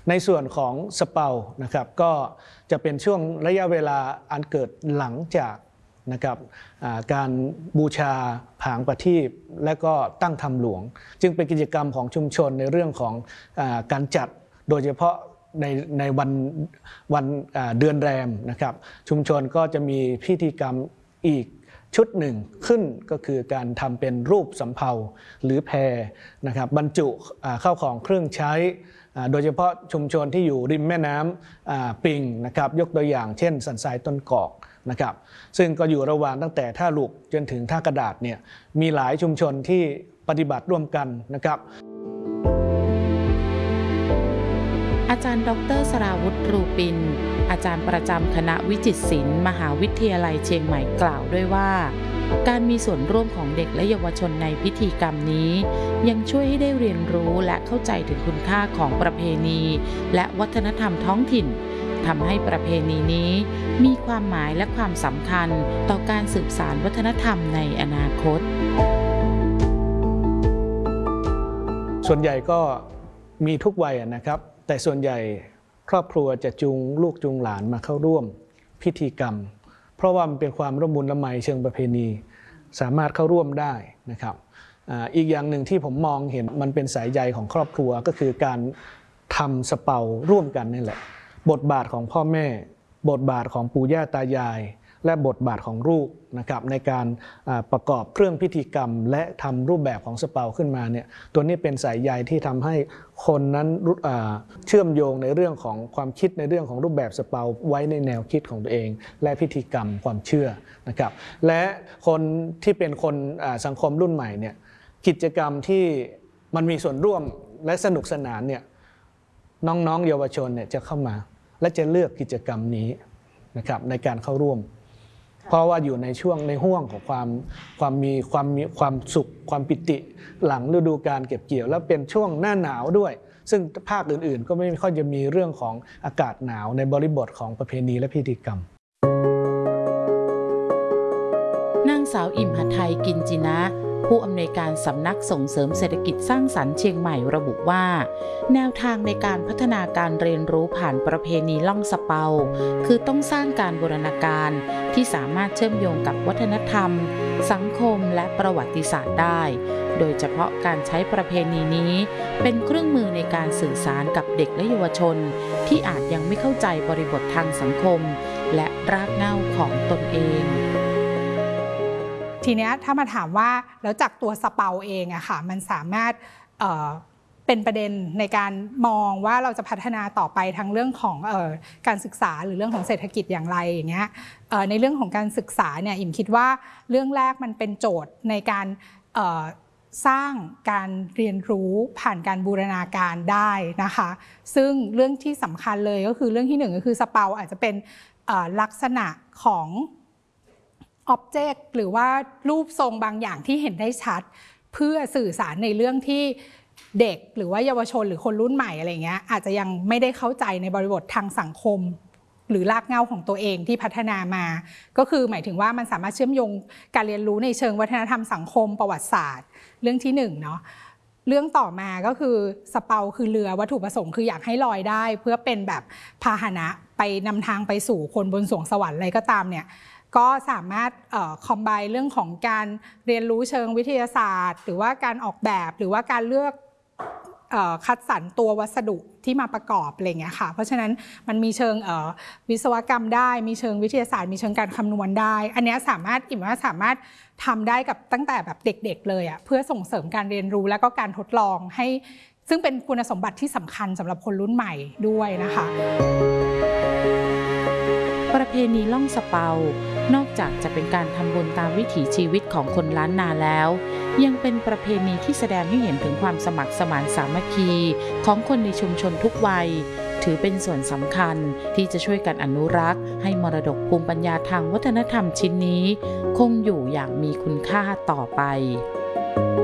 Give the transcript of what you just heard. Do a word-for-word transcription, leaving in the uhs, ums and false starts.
ในส่วนของสเปานะครับก็จะเป็นช่วงระยะเวลาอันเกิดหลังจากนะครับการบูชาผางประทีปและก็ตั้งธรรมหลวงจึงเป็นกิจกรรมของชุมชนในเรื่องของการจัดโดยเฉพาะในในวันวันเดือนแรมนะครับชุมชนก็จะมีพิธีกรรมอีกชุดหนึ่งขึ้นก็คือการทำเป็นรูปสำเภาหรือแพนะครับบรรจุเข้าของเครื่องใช้โดยเฉพาะชุมชนที่อยู่ริมแม่น้ำปิงนะครับยกตัวอย่างเช่นสันทรายต้นกอกนะครับซึ่งก็อยู่ระหว่างตั้งแต่ท่าลูกจนถึงท่ากระดาษเนี่ยมีหลายชุมชนที่ปฏิบัติร่วมกันนะครับอาจารย์ดร.สราวุฒิ รูปินอาจารย์ประจำคณะวิจิตรศิลป์มหาวิทยาลัยเชียงใหม่กล่าวด้วยว่าการมีส่วนร่วมของเด็กและเยาวชนในพิธีกรรมนี้ยังช่วยให้ได้เรียนรู้และเข้าใจถึงคุณค่าของประเพณีและวัฒนธรรมท้องถิ่นทำให้ประเพณีนี้มีความหมายและความสำคัญต่อการสืบสานวัฒนธรรมในอนาคตส่วนใหญ่ก็มีทุกวัยนะครับแต่ส่วนใหญ่ครอบครัวจะจูงลูกจูงหลานมาเข้าร่วมพิธีกรรมเพราะว่ามันเป็นความร่วมมือละไมเชิงประเพณีสามารถเข้าร่วมได้นะครับ อ, อีกอย่างหนึ่งที่ผมมองเห็นมันเป็นสายใยของครอบครัวก็คือการทำสเปาร่วมกันนี่แหละบทบาทของพ่อแม่บทบาทของปู่ย่าตายายและบทบาทของลูกนะครับในการประกอบเครื่องพิธีกรรมและทำรูปแบบของสเปาขึ้นมาเนี่ยตัวนี้เป็นสายใยที่ทำให้คนนั้นเชื่อมโยงในเรื่องของความคิดในเรื่องของรูปแบบสเปาไว้ในแนวคิดของตัวเองและพิธีกรรมความเชื่อนะครับและคนที่เป็นคนสังคมรุ่นใหม่เนี่ยกิจกรรมที่มันมีส่วนร่วมและสนุกสนานเนี่ยน้องๆเยาวชนเนี่ยจะเข้ามาและจะเลือกกิจกรรมนี้นะครับในการเข้าร่วมเพราะว่าอยู่ในช่วงในห่วงของความความมีความมีความสุขความปิติหลังฤดูกาลเก็บเกี่ยวแล้วเป็นช่วงหน้าหนาวด้วยซึ่งภาคอื่นๆก็ไม่ค่อยจะมีเรื่องของอากาศหนาวในบริบทของประเพณีและพิธีกรรมนางสาวอิ่มหทัยกินจินะผู้อำนวยการสำนักส่งเสริมเศรษฐกิจสร้างสรรค์เชียงใหม่ระบุว่าแนวทางในการพัฒนาการเรียนรู้ผ่านประเพณีล่องสเปาคือต้องสร้างการบูรณาการที่สามารถเชื่อมโยงกับวัฒนธรรมสังคมและประวัติศาสตร์ได้โดยเฉพาะการใช้ประเพณีนี้เป็นเครื่องมือในการสื่อสารกับเด็กและเยาวชนที่อาจยังไม่เข้าใจบริบททางสังคมและรากเหง้าของตนเองทีนี้ถ้ามาถามว่าแล้วจากตัวสเปาเองอะค่ะมันสามารถเอ่อเป็นประเด็นในการมองว่าเราจะพัฒนาต่อไปทั้งเรื่องของเอ่อการศึกษาหรือเรื่องของเศรษฐกิจอย่างไรอย่างเงี้ยเอ่อในเรื่องของการศึกษาเนี่ยอิ่มคิดว่าเรื่องแรกมันเป็นโจทย์ในการเอ่อสร้างการเรียนรู้ผ่านการบูรณาการได้นะคะซึ่งเรื่องที่สำคัญเลยก็คือเรื่องที่หนึ่งก็คือสเปาอาจจะเป็นลักษณะของอ็อบเจกต์หรือว่ารูปทรงบางอย่างที่เห็นได้ชัดเพื่อสื่อสารในเรื่องที่เด็กหรือว่าเยาวชนหรือคนรุ่นใหม่อะไรเงี้ยอาจจะยังไม่ได้เข้าใจในบริบททางสังคมหรือรากเหง้าของตัวเองที่พัฒนามาก็คือหมายถึงว่ามันสามารถเชื่อมโยงการเรียนรู้ในเชิงวัฒนธรรมสังคมประวัติศาสตร์เรื่องที่หนึ่งเนาะเรื่องต่อมาก็คือสเปาคือเรือวัตถุประสงค์คืออยากให้ลอยได้เพื่อเป็นแบบพาหนะไปนำทางไปสู่คนบนสวงสวรรค์อะไรก็ตามเนี่ยก็สามารถคอมไบน์เรื่องของการเรียนรู้เชิงวิทยาศาสตร์หรือว่าการออกแบบหรือว่าการเลือกคัดสรรตัววัสดุที่มาประกอบอะไรเงี้ยค่ะเพราะฉะนั้นมันมีเชิงวิศวกรรมได้มีเชิงวิทยาศาสตร์มีเชิงการคำนวณได้อันนี้สามารถอิ่มว่าสามารถทำได้กับตั้งแต่แบบเด็กๆเลยอ่ะเพื่อส่งเสริมการเรียนรู้และก็การทดลองให้ซึ่งเป็นคุณสมบัติที่สำคัญสำหรับคนรุ่นใหม่ด้วยนะคะประเพณีล่องสเปานอกจากจะเป็นการทำบุญตามวิถีชีวิตของคนล้านนาแล้วยังเป็นประเพณีที่แสดงให้เห็นถึงความสมัครสมานสามัคคีของคนในชุมชนทุกวัยถือเป็นส่วนสำคัญที่จะช่วยกันอนุรักษ์ให้มรดกภูมิปัญญาทางวัฒนธรรมชิ้นนี้คงอยู่อย่างมีคุณค่าต่อไป